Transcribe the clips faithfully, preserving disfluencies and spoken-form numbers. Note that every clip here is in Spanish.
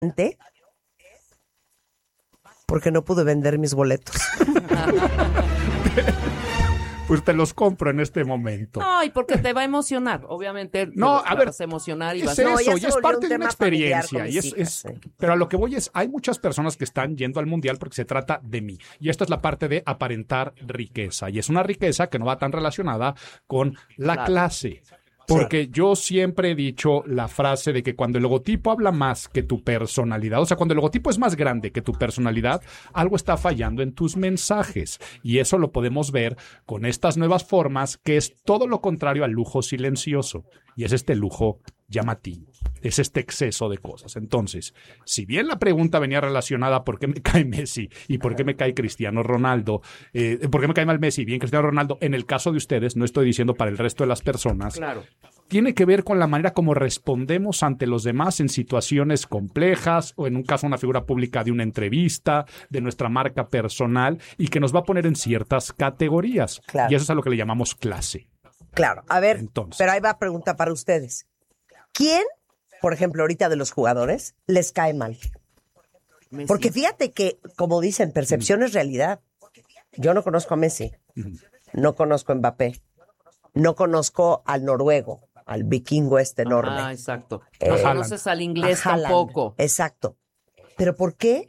porque no pude vender mis boletos. Pues te los compro en este momento. Ay, porque te va a emocionar, obviamente. No, te a ver, vas a emocionar y es vas eso, a... ya y se es volvió parte un de una tema familiar experiencia. con Y mis es, hijas, es- sí. Pero a lo que voy es, hay muchas personas que están yendo al mundial porque se trata de mí. Y esta es la parte de aparentar riqueza. Y es una riqueza que no va tan relacionada con la Claro. clase. Porque yo siempre he dicho la frase de que cuando el logotipo habla más que tu personalidad, o sea, cuando el logotipo es más grande que tu personalidad, algo está fallando en tus mensajes. Y eso lo podemos ver con estas nuevas formas, que es todo lo contrario al lujo silencioso. Y es este lujo llamativo. Es este exceso de cosas. Entonces, si bien la pregunta venía relacionada a por qué me cae Messi y por qué me cae Cristiano Ronaldo, eh, por qué me cae mal Messi y bien Cristiano Ronaldo, en el caso de ustedes, no estoy diciendo para el resto de las personas, Claro. tiene que ver con la manera como respondemos ante los demás en situaciones complejas o en un caso una figura pública de una entrevista, de nuestra marca personal y que nos va a poner en ciertas categorías. Claro. Y eso es a lo que le llamamos clase. Claro, a ver, Entonces. pero ahí va pregunta para ustedes. ¿Quién, por ejemplo, ahorita de los jugadores, les cae mal? Messi. Porque fíjate que, como dicen, percepción es realidad. Yo no conozco a Messi, no conozco a Mbappé, no conozco al noruego, al vikingo este enorme. Ah, exacto. Eh, No Haaland. conoces al inglés a Haaland. tampoco. Exacto. Pero ¿por qué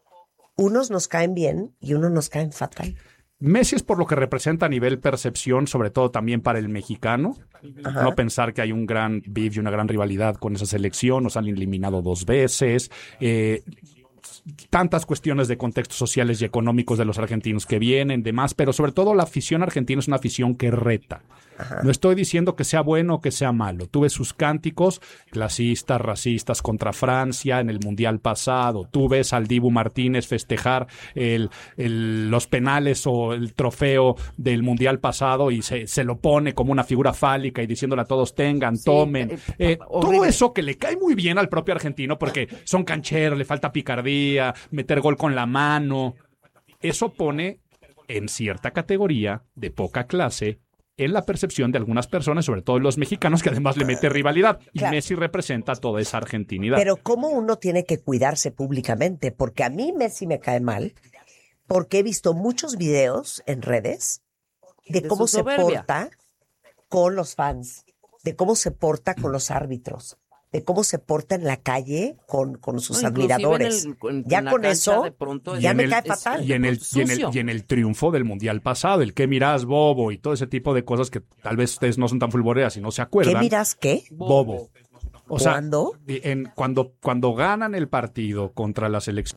unos nos caen bien y unos nos caen fatal? Messi es por lo que representa a nivel percepción, sobre todo también para el mexicano. Ajá. No pensar que hay un gran beef y una gran rivalidad con esa selección. Nos han eliminado dos veces. Eh, tantas cuestiones de contextos sociales y económicos de los argentinos que vienen, demás, pero sobre todo la afición argentina es una afición que reta. Ajá. No estoy diciendo que sea bueno o que sea malo. Tú ves sus cánticos clasistas, racistas contra Francia en el Mundial pasado. Tú ves al Dibu Martínez festejar el, el, los penales o el trofeo del Mundial pasado y se, se lo pone como una figura fálica y diciéndole a todos tengan, Sí, tomen. eh, Eh, horrible. todo eso que le cae muy bien al propio argentino porque son cancheros, le falta picardía, meter gol con la mano. Eso pone en cierta categoría de poca clase en la percepción de algunas personas, sobre todo los mexicanos, que además le mete rivalidad. Y Claro. Messi representa toda esa argentinidad. Pero ¿cómo uno tiene que cuidarse públicamente? Porque a mí Messi me cae mal, porque he visto muchos videos en redes de De cómo su se soberbia. porta con los fans, de cómo se porta con los árbitros, de cómo se porta en la calle con, con sus No, inclusive admiradores. en el- en- ya en la con cancha, eso, de pronto, ya en me el- cae es- fatal. Y en, el, y, en el, Sucio. y en el triunfo del Mundial pasado, el que mirás bobo y todo ese tipo de cosas que tal vez ustedes no son tan fulboreas y no se acuerdan. ¿Qué miras qué? Bobo. O sea, ¿Cuándo? en, cuando, cuando ganan el partido contra la selección,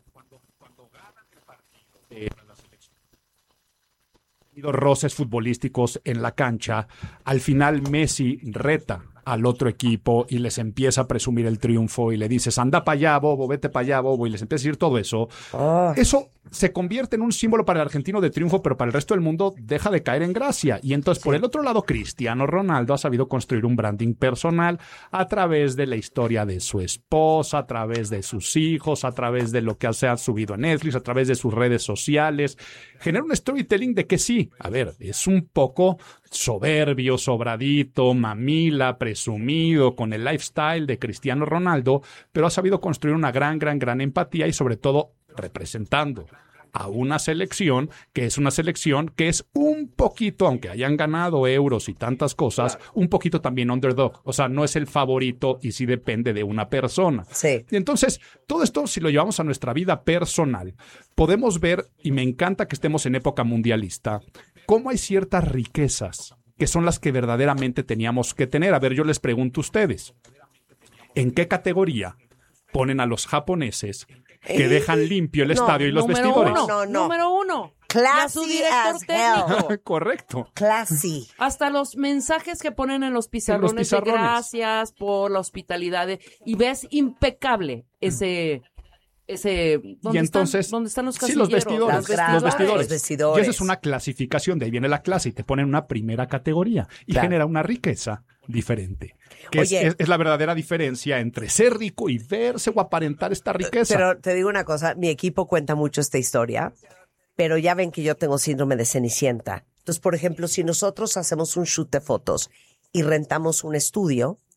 roces futbolísticos en la cancha, al final Messi reta al otro equipo y les empieza a presumir el triunfo y le dices, anda para allá, bobo, vete para allá, bobo, y les empieza a decir todo eso. Ah. Eso se convierte en un símbolo para el argentino de triunfo, pero para el resto del mundo deja de caer en gracia. Y entonces, por el otro lado, Cristiano Ronaldo ha sabido construir un branding personal a través de la historia de su esposa, a través de sus hijos, a través de lo que se ha subido a Netflix, a través de sus redes sociales. Genera un storytelling de que sí, a ver, es un poco soberbio, sobradito, mamila, presumido, con el lifestyle de Cristiano Ronaldo, pero ha sabido construir una gran, gran, gran empatía y sobre todo representando a una selección que es una selección que es un poquito, aunque hayan ganado euros y tantas cosas, claro, un poquito también underdog. O sea, no es el favorito y sí depende de una persona. Sí. Entonces, todo esto, si lo llevamos a nuestra vida personal, podemos ver, y me encanta que estemos en época mundialista, cómo hay ciertas riquezas que son las que verdaderamente teníamos que tener. A ver, yo les pregunto a ustedes, ¿en qué categoría ponen a los japoneses que dejan limpio el No, estadio y los Número vestidores? uno, No, no. número uno. Classy Ya su director as técnico. Correcto. Classy. Hasta los mensajes que ponen en los pizarrones, En los pizarrones. de gracias por la hospitalidad. de- y ves impecable ese... ese ¿dónde Y entonces, están, ¿dónde están los sí, casilleros? los vestidores, Las los gradas, vestidores. los vestidores. Y esa es una clasificación, de ahí viene la clase y te ponen una primera categoría y Claro. genera una riqueza diferente. Que es, Oye. es- es la verdadera diferencia entre ser rico y verse o aparentar esta riqueza. Pero te digo una cosa, mi equipo cuenta mucho esta historia, pero ya ven que yo tengo síndrome de Cenicienta. Entonces, por ejemplo, si nosotros hacemos un shoot de fotos y rentamos un estudio,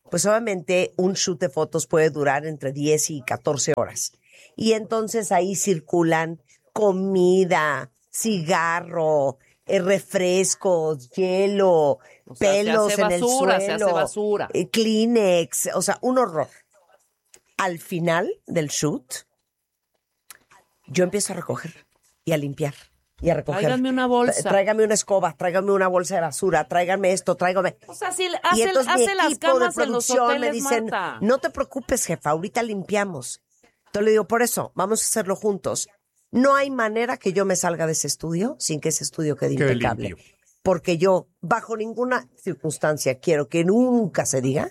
pues obviamente un shoot de fotos puede durar entre diez y catorce horas. Y entonces ahí circulan comida, cigarro, eh, refrescos, hielo, O sea, pelos se hace en basura, el se suelo, hace basura. eh, Kleenex, o sea, un horror. Al final del shoot, yo empiezo a recoger y a limpiar y a recoger. Tráiganme una bolsa. Tráigame una escoba, tráigame una bolsa de basura, tráigame esto, tráigame. O sea, si Y hace, entonces mi hace las equipo de camas en los producción me hoteles, dicen, Marta. no te preocupes, jefa, ahorita limpiamos. Entonces le digo, por eso, vamos a hacerlo juntos. No hay manera que yo me salga de ese estudio sin que ese estudio quede Quede impecable. limpio. Porque yo, bajo ninguna circunstancia, quiero que nunca se diga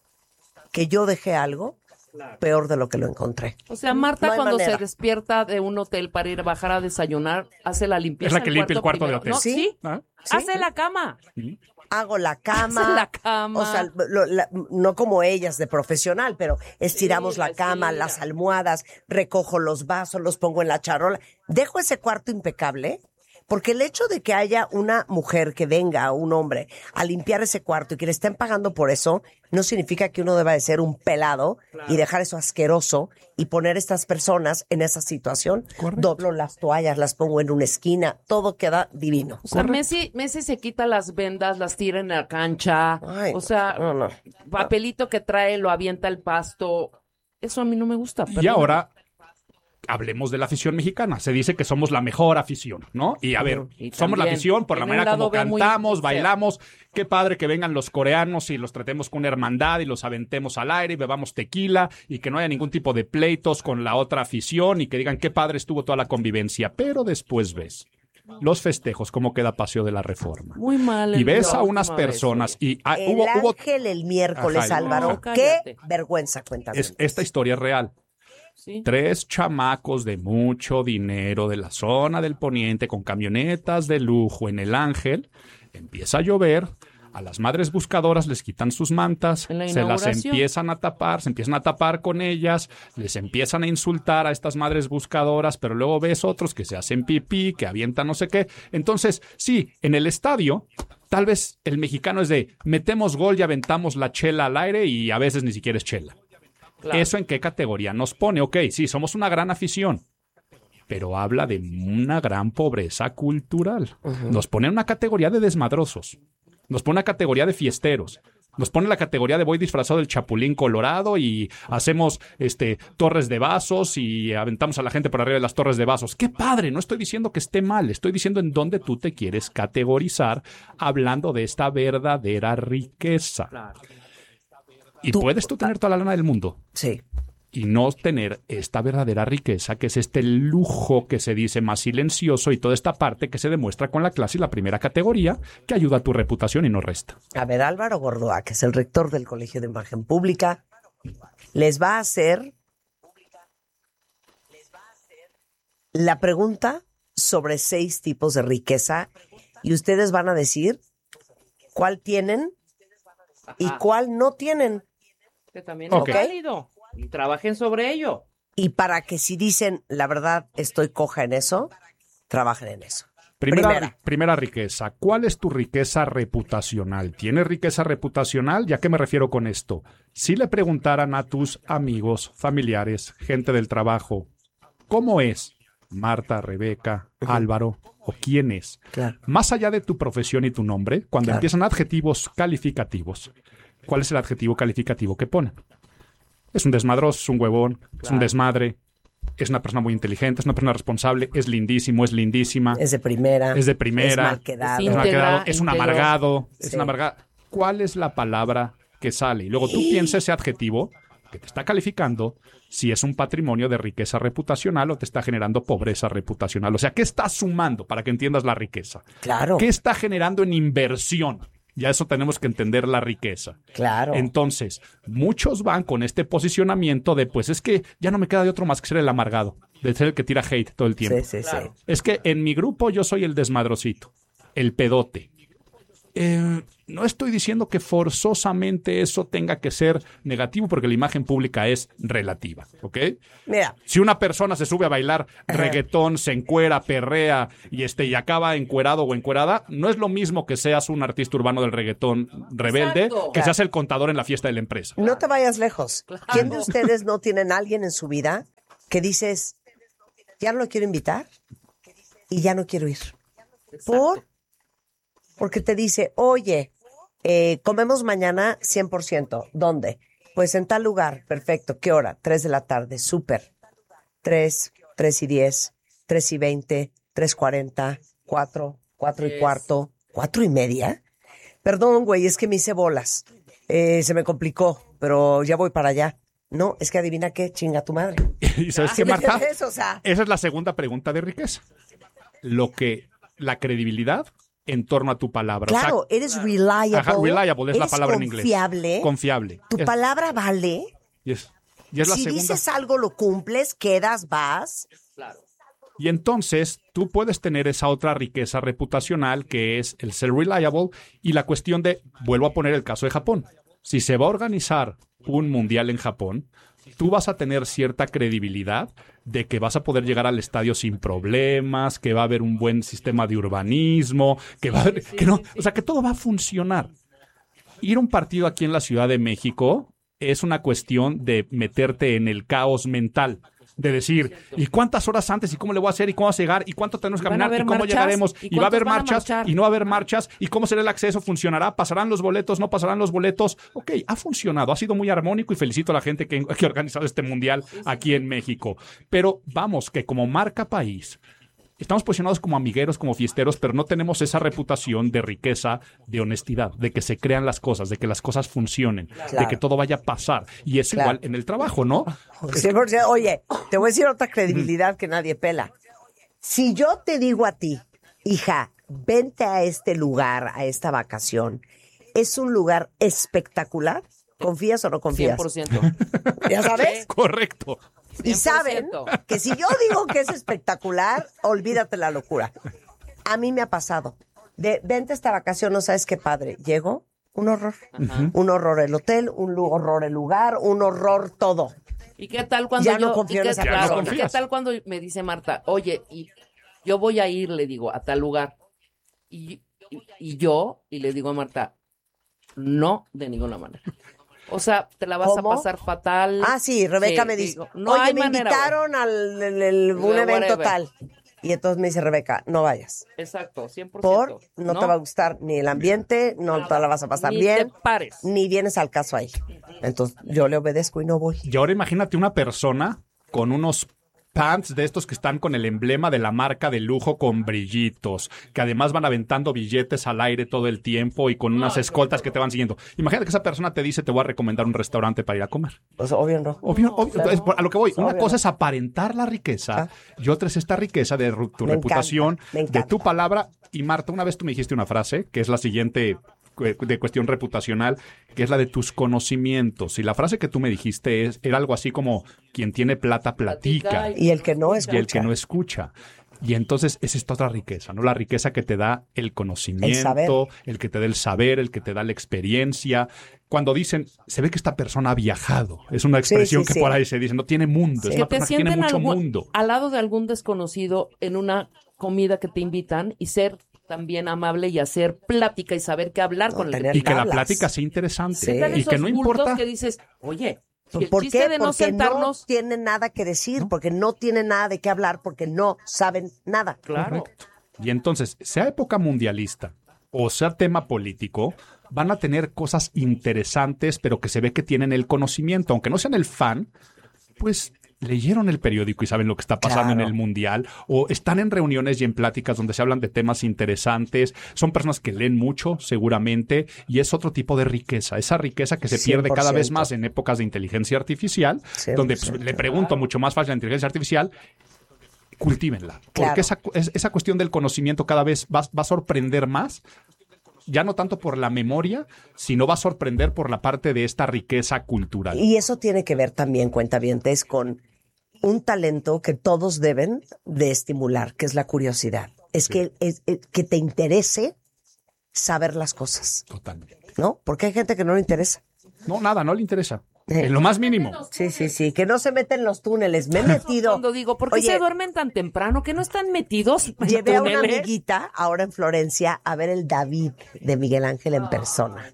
que yo dejé algo peor de lo que lo encontré. O sea, Marta No hay cuando manera. se despierta de un hotel para ir a bajar a desayunar, hace la limpieza. Es la que del limpia el cuarto de primero. hotel. ¿No? Sí. ¿Sí? ¿Ah? Hace la cama. Hago la cama. Hace la cama. O sea, lo- la- no como ellas de profesional, pero estiramos Sí, la la cama, estira. las almohadas, recojo los vasos, los pongo en la charola. Dejo ese cuarto impecable. Porque el hecho de que haya una mujer que venga, un hombre, a limpiar ese cuarto y que le estén pagando por eso, no significa que uno deba de ser un pelado y dejar eso asqueroso y poner a estas personas en esa situación. Correcto. Doblo las toallas, las pongo en una esquina, todo queda divino. O sea, Messi, Messi se quita las vendas, las tira en la cancha. Ay, o sea, no, no. papelito que trae lo avienta al pasto. Eso a mí no me gusta. Y perdón. ahora hablemos de la afición mexicana. Se dice que somos la mejor afición, ¿no? Y a ver, Y somos la también, afición por la en un manera lado como B muy cantamos, feo. bailamos. Qué padre que vengan los coreanos y los tratemos con una hermandad y los aventemos al aire y bebamos tequila y que no haya ningún tipo de pleitos con la otra afición y que digan qué padre estuvo toda la convivencia. Pero después ves los festejos, cómo queda Paseo de la Reforma. Muy mal. Y el- ves la a unas última vez, personas y ah, El hubo, hubo ángel el miércoles, Ajá, Álvaro. no, Qué cállate. vergüenza, cuéntame. es- esta historia es real. Sí. Tres chamacos de mucho dinero de la zona del poniente con camionetas de lujo en el Ángel. Empieza a llover. A las madres buscadoras les quitan sus mantas, En la se las inauguración. empiezan a tapar, se empiezan a tapar con ellas, les empiezan a insultar a estas madres buscadoras, pero luego ves otros que se hacen pipí, que avientan no sé qué. Entonces, sí, en el estadio, tal vez el mexicano es de metemos gol y aventamos la chela al aire y a veces ni siquiera es chela. Claro. ¿Eso en qué categoría nos pone? Ok, sí, somos una gran afición, pero habla de una gran pobreza cultural. Nos pone en una categoría de desmadrosos, nos pone en una categoría de fiesteros, nos pone en la categoría de voy disfrazado del Chapulín Colorado y hacemos este torres de vasos y aventamos a la gente por arriba de las torres de vasos. ¡Qué padre! No estoy diciendo que esté mal, estoy diciendo en dónde tú te quieres categorizar hablando de esta verdadera riqueza. Claro. Y Tú- puedes tú tener toda la lana del mundo Sí. y no tener esta verdadera riqueza, que es este lujo que se dice más silencioso y toda esta parte que se demuestra con la clase y la primera categoría, que ayuda a tu reputación y no resta. A ver, Álvaro Gordoa, que es el rector del Colegio de Imagen Pública, les va a hacer la pregunta sobre seis tipos de riqueza y ustedes van a decir cuál tienen y Ajá. cuál no tienen. Que también Ok. es válido. Y trabajen sobre ello. Y para que si dicen, la verdad, estoy coja en eso, trabajen en eso. Primera, Primera. ri- primera riqueza. ¿Cuál es tu riqueza reputacional? ¿Tienes riqueza reputacional? ¿Ya qué me refiero con esto? Si le preguntaran a tus amigos, familiares, gente del trabajo, ¿cómo es Marta, Rebeca, Álvaro o quién es? Claro. Más allá de tu profesión y tu nombre, cuando Claro. empiezan adjetivos calificativos, ¿cuál es el adjetivo calificativo que ponen? Es un desmadroso, es un huevón, es un Claro. desmadre, es una persona muy inteligente, es una persona responsable, es lindísimo, es lindísima, Es de primera. es de primera, Es mal quedado. Es es, mal íntegra, quedado, es un íntegro. amargado, es Sí. un amargado. ¿Cuál es la palabra que sale? Y luego tú piensas ese adjetivo que te está calificando si es un patrimonio de riqueza reputacional o te está generando pobreza reputacional. O sea, ¿qué está sumando para que entiendas la riqueza? Claro, ¿Qué está generando en inversión? Ya eso tenemos que entender la riqueza. claro. Entonces, muchos van con este posicionamiento de, pues es que ya no me queda de otro más que ser el amargado, de ser el que tira hate todo el tiempo. Sí, sí, sí. Claro. Es que en mi grupo yo soy el desmadrocito, el pedote. Eh, no estoy diciendo que forzosamente eso tenga que ser negativo, porque la imagen pública es relativa, ¿ok? Mira. Si una persona se sube a bailar reggaetón, se encuera, perrea y, este, y acaba encuerado o encuerada, no es lo mismo que seas un artista urbano del reggaetón rebelde, Exacto. que seas el contador en la fiesta de la empresa. No te vayas lejos. Claro. ¿Quién de ustedes no tienen a alguien en su vida que dices, ya no lo quiero invitar y ya no quiero ir? Exacto. ¿Por? Porque te dice, oye, eh, comemos mañana cien por ciento. ¿Dónde? Pues en tal lugar. Perfecto. ¿Qué hora? Tres de la tarde. Súper. Tres, tres y diez, tres y veinte, tres cuarenta, cuatro, cuatro y Yes. cuarto, cuatro y media. Perdón, güey, es que me hice bolas. Eh, se me complicó, pero ya voy para allá. No, es que adivina qué, chinga tu madre. ¿Y sabes qué, ¿Sí me Marta? entiendes? O sea, Esa es la segunda pregunta de riqueza. Lo que, la credibilidad en torno a tu palabra. O sea, claro, eres reliable. ajá, reliable es la eres palabra en inglés. confiable. Confiable. Tu Es- palabra vale. y es, y es la Si segunda. dices algo, lo cumples, quedas, vas. Claro. Y entonces tú puedes tener esa otra riqueza reputacional que es el ser reliable y la cuestión de, vuelvo a poner el caso de Japón. Si se va a organizar un mundial en Japón, tú vas a tener cierta credibilidad de que vas a poder llegar al estadio sin problemas, que va a haber un buen sistema de urbanismo, que va a haber, que no, o sea, que todo va a funcionar. Ir a un partido aquí en la Ciudad de México es una cuestión de meterte en el caos mental. De decir, ¿y cuántas horas antes? ¿Y cómo le voy a hacer? ¿Y cómo vas a llegar? ¿Y cuánto tenemos que ¿Van a caminar? ¿Y haber cómo marchas? llegaremos? ¿Y ¿Y va a haber cuántos van a marchas? marchar? ¿Y no va a haber marchas? ¿Y cómo será el acceso? ¿Funcionará? ¿Pasarán los boletos? ¿No pasarán los boletos? Ok, ha funcionado, ha sido muy armónico y felicito a la gente que, que ha organizado este mundial aquí en México. Pero vamos, que como marca país, estamos posicionados como amigueros, como fiesteros, pero no tenemos esa reputación de riqueza, de honestidad, de que se crean las cosas, de que las cosas funcionen, Claro. de que todo vaya a pasar. Y es Claro. igual en el trabajo, ¿no? cien por ciento. Oye, te voy a decir otra credibilidad que nadie pela. Si yo te digo a ti, hija, vente a este lugar, a esta vacación, es un lugar espectacular, ¿confías o no cien confías? por ciento. ¿Ya sabes? Correcto. Y cien por saben ciento. que si yo digo que es espectacular, olvídate la locura. A mí me ha pasado. De vente a esta vacación, no sabes qué padre. Llego, un horror. Ajá. Un horror el hotel, un lu- horror el lugar, un horror todo. ¿Y qué tal cuando Ya no yo, confío y en qué- esa Ya no claro, confías. ¿y qué tal cuando me dice Marta, oye, y yo voy a ir, le digo, a tal lugar? Y, y, y yo, y le digo a Marta, no, de ninguna manera. O sea, te la vas ¿Cómo? a pasar fatal. Ah, sí, Rebeca Sí, me dice, digo, no oye, hay me manera, invitaron al el- el- un Whatever. evento tal. Y entonces me dice Rebeca, no vayas. güey. Exacto, cien por Por ciento. no, te va a gustar ni el ambiente, no te la vas a pasar Ni bien, te pares. ni vienes al caso ahí. Entonces yo le obedezco y no voy. Y ahora imagínate una persona con unos pants de estos que están con el emblema de la marca de lujo con brillitos, que además van aventando billetes al aire todo el tiempo y con unas escoltas que te van siguiendo. Imagínate que esa persona te dice, te voy a recomendar un restaurante para ir a comer. Pues obvio no. Obvio, obvio, claro. es por- a lo que voy. Una Obvio. cosa es aparentar la riqueza y otra es esta riqueza de ru- tu Me reputación, encanta, me de encanta. tu palabra. Y Marta, una vez tú me dijiste una frase que es la siguiente cu- de cuestión reputacional, que es la de tus conocimientos. Y la frase que tú me dijiste es, era algo así como, quien tiene plata platica. Platica Y el que no escucha. Y el que no escucha. Y entonces es esta otra riqueza, ¿no? La riqueza que te da el conocimiento, el, saber. que te da el saber, el que te da la experiencia. Cuando dicen, se ve que esta persona ha viajado. Es una expresión sí, que sí. por ahí se dice, no tiene mundo. Es Que una te persona que tiene sienten mucho algún- mundo. al lado de algún desconocido en una comida que te invitan y ser también amable y hacer plática y saber qué hablar No, con el tener que Y que la tablas. plática sea interesante. Sí. ¿Qué tal Y esos que no bultos importa. que dices, oye, y el ¿Por chiste qué? de no Porque sentarnos, no tienen nada que decir, porque no tienen nada de qué hablar, porque no saben nada. claro, Y entonces, sea época mundialista o sea tema político, van a tener cosas interesantes, pero que se ve que tienen el conocimiento. Aunque no sean el fan, pues leyeron el periódico y saben lo que está pasando Claro. en el mundial, o están en reuniones y en pláticas donde se hablan de temas interesantes. Son personas que leen mucho, seguramente, y es otro tipo de riqueza. Esa riqueza que se pierde cada vez cien por ciento. más en épocas de inteligencia artificial, cien por donde pues, ciento. le pregunto mucho más fácil a la inteligencia artificial, cultívenla. Claro. Porque esa, cu- es- esa cuestión del conocimiento cada vez va, va a sorprender más, ya no tanto por la memoria, sino va a sorprender por la parte de esta riqueza cultural. Y eso tiene que ver también, cuentavientes, con un talento que todos deben de estimular, que es la curiosidad. Es que, es- es- que te interese saber las cosas, Totalmente. ¿no? Porque hay gente que no le interesa. No, nada, no le interesa. Eh. En lo más mínimo. Sí, sí, sí, que no se meten en los túneles. Me he metido. Cuando digo, ¿por qué Oye, se duermen tan temprano? ¿Que no están metidos en llevé a una túneles? amiguita ahora en Florencia a ver el David de Miguel Ángel en persona.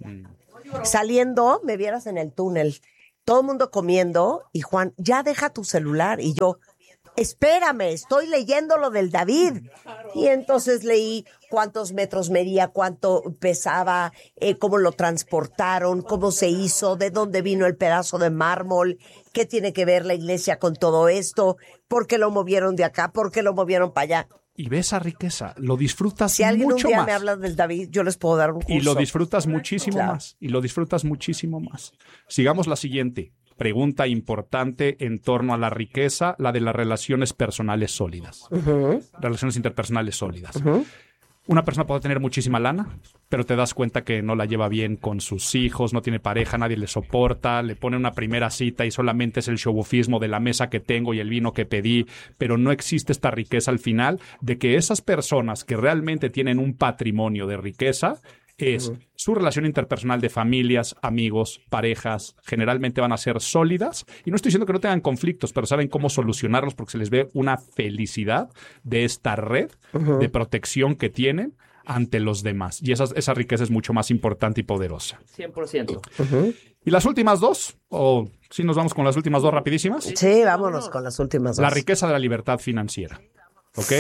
Saliendo, me vieras en el túnel, todo el mundo comiendo y Juan, ya deja tu celular. Y yo, espérame, estoy leyendo lo del David. Y entonces leí cuántos metros medía, cuánto pesaba, eh, cómo lo transportaron, cómo se hizo, de dónde vino el pedazo de mármol, qué tiene que ver la iglesia con todo esto, por qué lo movieron de acá, por qué lo movieron para allá. Y ves esa riqueza, lo disfrutas Si alguien mucho un día más. me habla del David, yo les puedo dar un curso. Y lo disfrutas muchísimo Claro. más. Y lo disfrutas muchísimo más. Sigamos la siguiente. Pregunta importante en torno a la riqueza, la de las relaciones personales sólidas. Uh-huh. Relaciones interpersonales sólidas. Uh-huh. Una persona puede tener muchísima lana, pero te das cuenta que no la lleva bien con sus hijos, no tiene pareja, nadie le soporta, le pone una primera cita y solamente es el showofismo de la mesa que tengo y el vino que pedí, pero no existe esta riqueza al final de que esas personas que realmente tienen un patrimonio de riqueza es uh-huh. su relación interpersonal de familias, amigos, parejas, generalmente van a ser sólidas. Y no estoy diciendo que no tengan conflictos, pero saben cómo solucionarlos porque se les ve una felicidad de esta red uh-huh. de protección que tienen ante los demás. Y esa, esa riqueza es mucho más importante y poderosa. cien por ciento. Uh-huh. ¿Y las últimas dos? ¿O si nos vamos con las últimas dos rapidísimas? Sí, vámonos con las últimas dos. La riqueza de la libertad financiera. ¿Ok?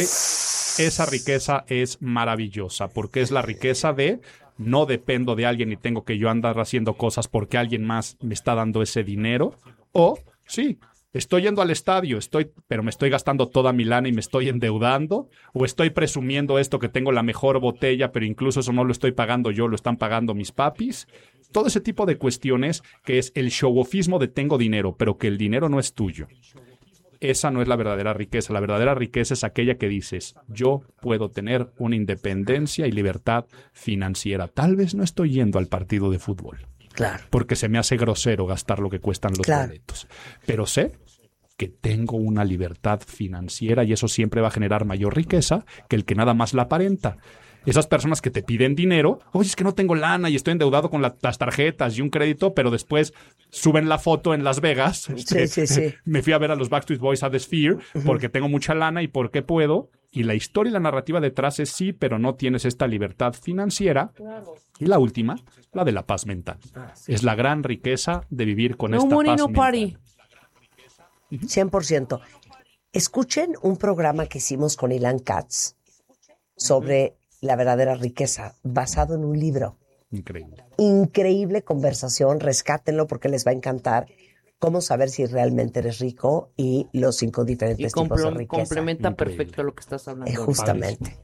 Esa riqueza es maravillosa porque es la riqueza de no dependo de alguien y tengo que yo andar haciendo cosas porque alguien más me está dando ese dinero. O, sí, estoy yendo al estadio, estoy, pero me estoy gastando toda mi lana y me estoy endeudando. O estoy presumiendo esto que tengo la mejor botella, pero incluso eso no lo estoy pagando yo, lo están pagando mis papis. Todo ese tipo de cuestiones que es el showofismo de tengo dinero, pero que el dinero no es tuyo. Esa no es la verdadera riqueza. La verdadera riqueza es aquella que dices, yo puedo tener una independencia y libertad financiera. Tal vez no estoy yendo al partido de fútbol. Claro. Porque se me hace grosero gastar lo que cuestan los claro. boletos. Pero sé que tengo una libertad financiera y eso siempre va a generar mayor riqueza que el que nada más la aparenta. Esas personas que te piden dinero, oye, es que no tengo lana y estoy endeudado con la, las tarjetas y un crédito, pero después suben la foto en Las Vegas. Sí, sí, sí. Me fui a ver a los Backstreet Boys a The Sphere uh-huh. porque tengo mucha lana y porque puedo. Y la historia y la narrativa detrás es sí, pero no tienes esta libertad financiera. Claro. Y la última, la de la paz mental. Ah, sí. Es la gran riqueza de vivir con no esta money, paz no mental. Party. cien por ciento. Escuchen un programa que hicimos con Ilan Katz sobre uh-huh. la verdadera riqueza, basado en un libro. Increíble. Increíble conversación, rescátenlo porque les va a encantar cómo saber si realmente eres rico y los cinco diferentes y tipos de riqueza. Complementa Increíble. Perfecto lo que estás hablando. Eh, justamente.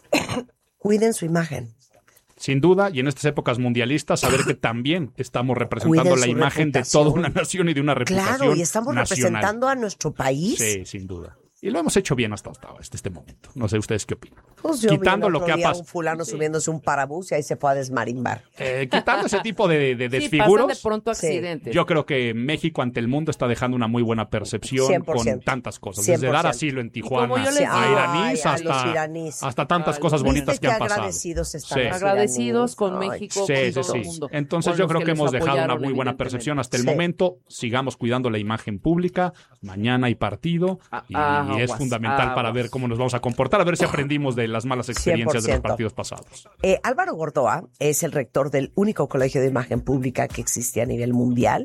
Cuiden su imagen. Sin duda, y en estas épocas mundialistas, saber que también estamos representando Cuiden la imagen reputación. De toda una nación y de una reputación Claro, y estamos nacional. representando a nuestro país. Sí, sin duda. Y lo hemos hecho bien hasta, hasta, hasta este momento. No sé ustedes qué opinan. Pues yo quitando vi el lo que ha pasado. Un fulano sí. subiéndose un parabús y ahí se fue a desmarimbar. Eh, quitando ese tipo de, de desfiguros. Sí, pasan de pronto accidentes. Yo creo que México ante el mundo está dejando una muy buena percepción cien por ciento. Con tantas cosas. cien por ciento. Desde dar asilo en Tijuana a ay, iraníes a hasta, iraníes. hasta tantas ay, cosas bonitas que han pasado. Agradecidos están sí. Agradecidos con ay, México, sí, con sí, todo sí. el mundo. Entonces yo creo que, que hemos dejado una muy buena percepción hasta el sí. momento. Sigamos cuidando la imagen pública. Mañana hay partido ah, y, ah, y es aguas, fundamental aguas. para ver cómo nos vamos a comportar, a ver si aprendimos de las malas experiencias cien por ciento. De los partidos pasados. Eh, Álvaro Gordoa es el rector del único colegio de imagen pública que existe a nivel mundial.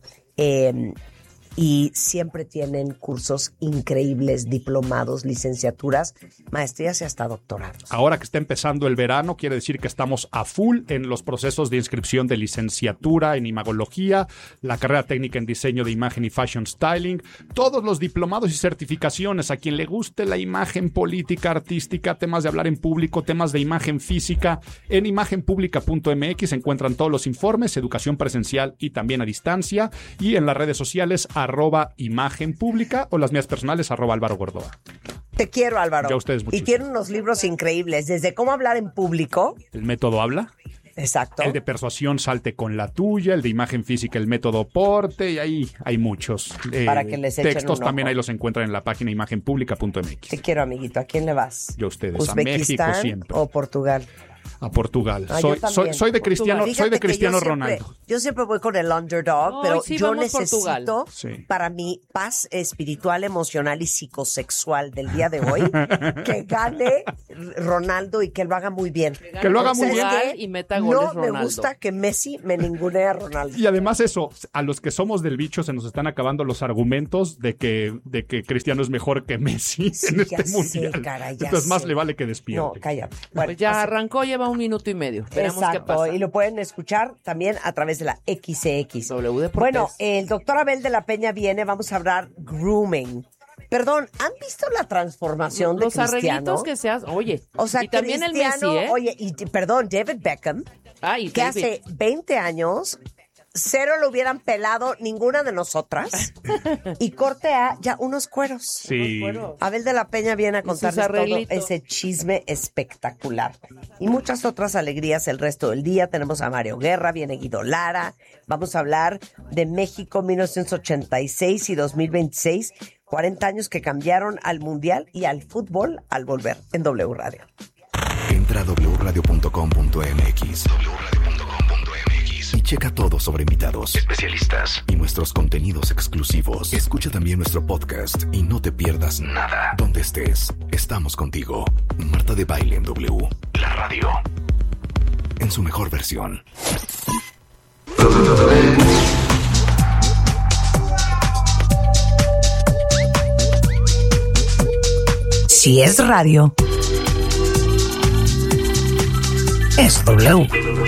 Eh, y siempre tienen cursos increíbles, diplomados, licenciaturas, maestrías y hasta doctorados. Ahora que está empezando el verano, quiere decir que estamos a full en los procesos de inscripción de licenciatura en imagología, la carrera técnica en diseño de imagen y fashion styling, todos los diplomados y certificaciones. A quien le guste la imagen política, artística, temas de hablar en público, temas de imagen física, en imagen pública punto m x se encuentran todos los informes, educación presencial y también a distancia, y en las redes sociales arroba imagen pública o las mías personales arroba Álvaro Gordoa. Te quiero, Álvaro. Ya ustedes muchísimo. Y tiene unos libros increíbles, desde cómo hablar en público. El método habla. Exacto. El de persuasión, salte con la tuya. El de imagen física, el método porte. Y ahí hay muchos. Para eh, que les echen textos un también ojo. ahí los encuentran en la página imagen pública punto m x. Te quiero, amiguito. ¿A quién le vas? Yo a ustedes. A ¿Uzbekistán México siempre. o Portugal? a Portugal. Ah, soy, soy, soy de Cristiano, Fíjate soy de que Cristiano yo siempre, Ronaldo. Yo siempre voy con el underdog, No, pero sí, yo vamos necesito Sí. para mi paz espiritual, emocional y psicosexual del día de hoy que gane Ronaldo y que lo haga muy bien. Que lo haga muy bien. ¿Sabes qué? Y meta goles No me Ronaldo. gusta que Messi me ningunee a Ronaldo. Y además eso, a los que somos del bicho se nos están acabando los argumentos de que, de que Cristiano es mejor que Messi Sí, en ya este sé, mundial. cara, ya Entonces más sé. le vale que No, despierte. cállate. Bueno, Pues ya así- arrancó, lleva un minuto y medio. Veremos qué Exacto, pasa. y lo pueden escuchar también a través de la X X. W Deportes. Bueno, el doctor Abel de la Peña viene, vamos a hablar grooming. Perdón, ¿han visto la transformación de Los Cristiano? arreglitos que se hacen. Oye, O sea, y también el Cristiano, Messi, ¿eh? Oye, y perdón, David Beckham, Ay, que David. hace veinte años cero lo hubieran pelado ninguna de nosotras y corte a ya unos cueros. Sí. Abel de la Peña viene a sus contarles todo arreglitos. ese chisme espectacular. Y muchas otras alegrías el resto del día. Tenemos a Mario Guerra, viene Guido Lara. Vamos a hablar de México mil novecientos ochenta y seis y dos mil veintiséis. cuarenta años que cambiaron al Mundial y al fútbol al volver en W Radio. Entra a doble u radio punto com punto m x doble u radio punto com punto m x y checa todo sobre invitados, especialistas y nuestros contenidos exclusivos. Escucha también nuestro podcast y no te pierdas nada. Donde estés, estamos contigo. Marta de Baile en W, la radio, en su mejor versión. Si es radio, es W.